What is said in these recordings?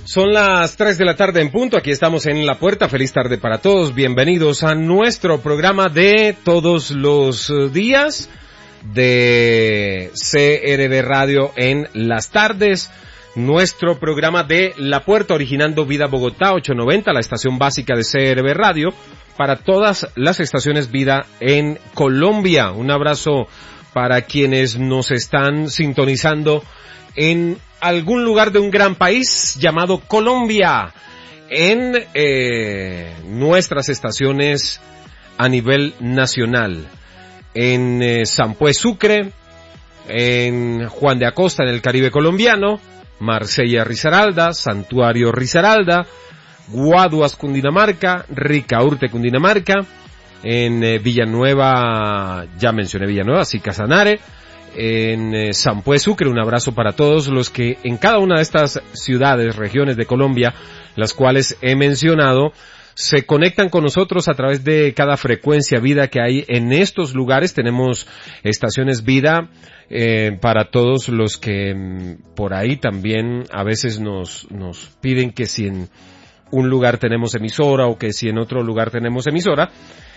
Son las 3 de la tarde en punto, aquí estamos en La Puerta, feliz tarde para todos, bienvenidos a nuestro programa de todos los días de CRB Radio en las tardes, nuestro programa de La Puerta, originando Vida Bogotá 890, la estación básica de CRB Radio, para todas las estaciones Vida en Colombia. Un abrazo para quienes nos están sintonizando en algún lugar de un gran país llamado Colombia, en nuestras estaciones a nivel nacional, en Sampué Sucre, en Juan de Acosta en el Caribe colombiano, Marsella Risaralda, Santuario Risaralda, Guaduas Cundinamarca, Ricaurte Cundinamarca, en Villanueva, ya mencioné Villanueva, sí, Casanare, en Sampué Sucre. Un abrazo para todos los que en cada una de estas ciudades, regiones de Colombia, las cuales he mencionado, se conectan con nosotros a través de cada frecuencia Vida que hay en estos lugares. Tenemos estaciones Vida para todos los que por ahí también a veces nos piden que si en un lugar tenemos emisora o que si en otro lugar tenemos emisora.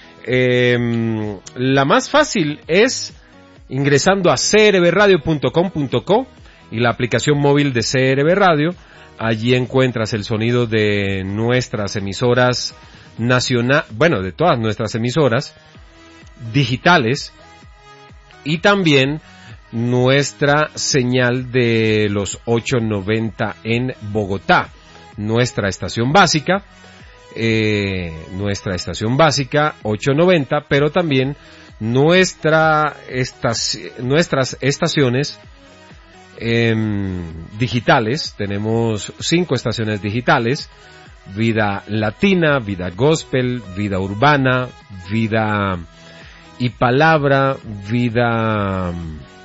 La más fácil es ingresando a crbradio.com.co y la aplicación móvil de CRB Radio. Allí encuentras el sonido de nuestras emisoras nacionales, bueno, de todas nuestras emisoras digitales, y también nuestra señal de los 890 en Bogotá, nuestra estación básica 890, pero también nuestras estaciones digitales. Tenemos 5 estaciones digitales: Vida Latina, Vida Gospel, Vida Urbana, Vida y Palabra, Vida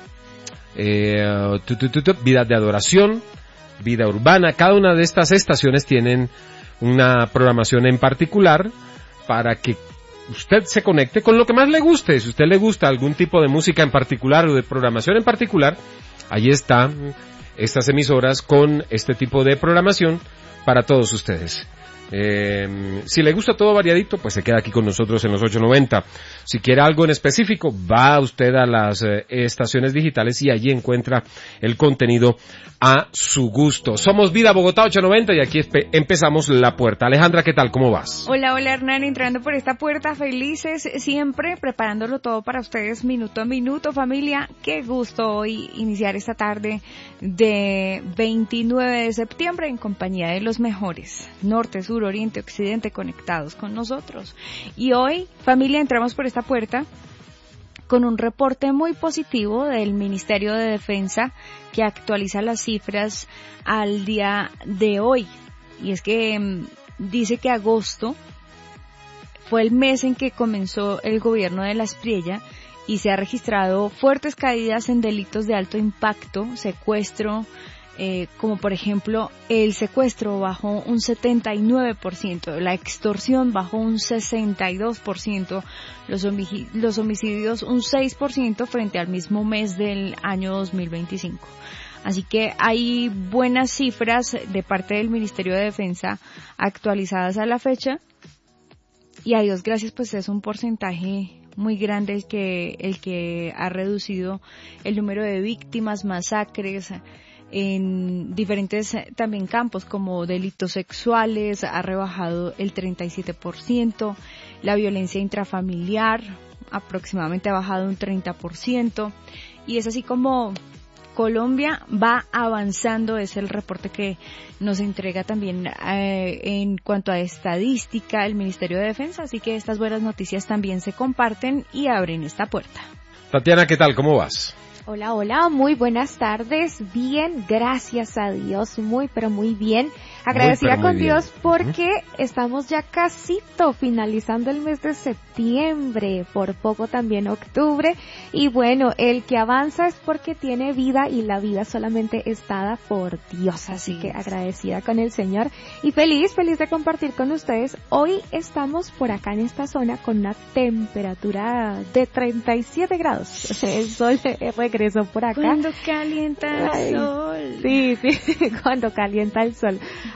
Vida de Adoración, Vida Urbana. Cada una de estas estaciones tienen una programación en particular para que usted se conecte con lo que más le guste. Si a usted le gusta algún tipo de música en particular o de programación en particular, ahí están estas emisoras con este tipo de programación para todos ustedes. Si le gusta todo variadito, pues se queda aquí con nosotros en los 890. Si quiere algo en específico, va usted a las estaciones digitales y allí encuentra el contenido a su gusto. Somos Vida Bogotá 890 y aquí empezamos La Puerta. Alejandra, ¿qué tal? ¿Cómo vas? Hola Hernán, entrando por esta puerta, felices siempre, preparándolo todo para ustedes minuto a minuto. Familia, qué gusto hoy iniciar esta tarde de 29 de septiembre en compañía de los mejores, norte, sur, oriente, occidente, conectados con nosotros. Y hoy, familia, entramos por esta puerta con un reporte muy positivo del Ministerio de Defensa que actualiza las cifras al día de hoy. Y es que dice que agosto fue el mes en que comenzó el gobierno de la Espriella y se ha registrado fuertes caídas en delitos de alto impacto, secuestro, como por ejemplo el secuestro bajó un 79%, la extorsión bajó un 62%, los homicidios un 6% frente al mismo mes del año 2025. Así que hay buenas cifras de parte del Ministerio de Defensa actualizadas a la fecha, y a Dios gracias, pues es un porcentaje muy grande el que ha reducido el número de víctimas, masacres en diferentes también campos como delitos sexuales, ha rebajado el 37%, la violencia intrafamiliar aproximadamente ha bajado un 30%, y es así como Colombia va avanzando. Es el reporte que nos entrega también en cuanto a estadística el Ministerio de Defensa, así que estas buenas noticias también se comparten y abren esta puerta. Tatiana, ¿qué tal? ¿Cómo vas? Hola, hola, muy buenas tardes. Bien, gracias a Dios, muy pero muy bien. Agradecida con Dios porque estamos ya casito finalizando el mes de septiembre, por poco también octubre. Y bueno, el que avanza es porque tiene vida y la vida solamente es dada por Dios. Así que agradecida con el Señor y feliz de compartir con ustedes. Hoy estamos por acá en esta zona con una temperatura de 37 grados. El sol regresó por acá. Cuando calienta el sol. Sí, cuando calienta el sol.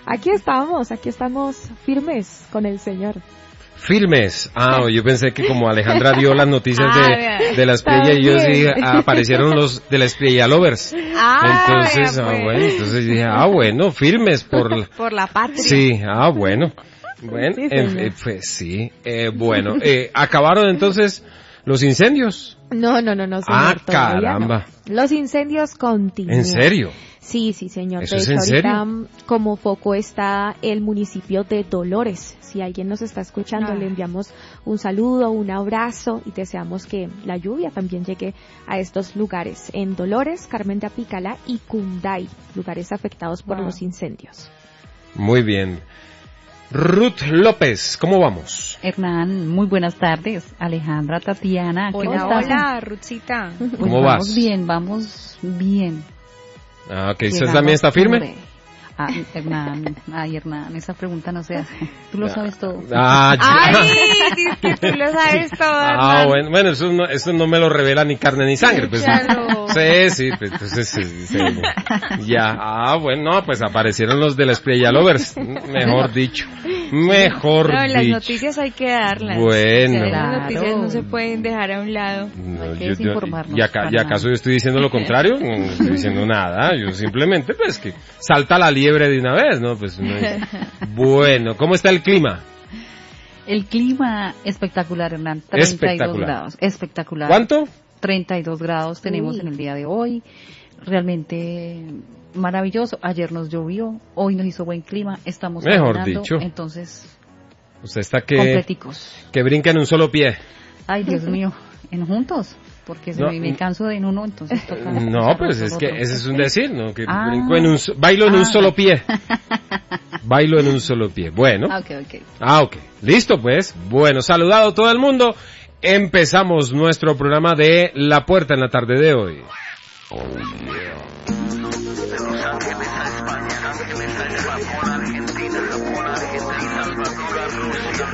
Aquí estamos firmes con el Señor. Firmes. Yo pensé que como Alejandra dio las noticias de la Espriella y yo sí aparecieron los de la Espriella Lovers. Entonces, bueno, entonces dije, bueno, firmes por la patria. Sí, bueno. Bueno, Sí, pues sí. Bueno, acabaron entonces los incendios. No, señor. Caramba. No. Los incendios continúan. ¿En serio? Sí, señor. ¿Eso de es hecho, en serio? ahorita como foco está el municipio de Dolores. Si alguien nos está escuchando, le enviamos un saludo, un abrazo y deseamos que la lluvia también llegue a estos lugares. En Dolores, Carmen de Apicalá y Cunday, lugares afectados por los incendios. Muy bien. Ruth López, ¿cómo vamos? Hernán, muy buenas tardes. Alejandra, Tatiana, ¿cómo estás? Hola, Ruthcita. Pues ¿Cómo vas? Vamos bien. Ok, ¿usted también está firme? Hernán, esa pregunta no se hace. Tú lo sabes todo. Dices que tú lo sabes todo. Bueno, eso no me lo revela ni carne ni sangre. Pues, sí, pues entonces sí. Ya, bueno, pues aparecieron los de la Espriella Lovers, mejor dicho. Las noticias hay que darlas. Bueno. Las noticias no se pueden dejar a un lado. Hay que desinformarnos. ¿Y acaso yo estoy diciendo lo contrario? No estoy diciendo nada, yo simplemente pues que salta la liebre de una vez, ¿no? Pues uno dice, bueno, ¿cómo está el clima? El clima espectacular, Hernán. 32 grados. Espectacular. ¿Cuánto? 32 grados tenemos en el día de hoy. Realmente maravilloso. Ayer nos llovió, hoy nos hizo buen clima, estamos mejor dicho. Entonces, usted está completicos. Que brinca en un solo pie. Ay, Dios mío, en juntos. Porque me canso de en uno, entonces toca... No, pues es que ese es un decir, ¿no? Que brinco bailo en un solo pie. Bailo en un solo pie. Bueno. Ok. Listo, pues. Bueno, saludado todo el mundo. Empezamos nuestro programa de La Puerta en la tarde de hoy. De Los Ángeles a España, Ángeles a Japón, Argentina.